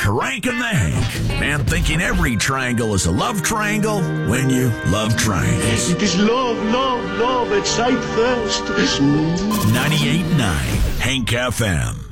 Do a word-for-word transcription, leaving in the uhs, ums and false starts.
Crank and the Hank. And thinking every triangle is a love triangle when you love triangles. It is love, love, love at sight first. ninety-eight point nine Hank F M.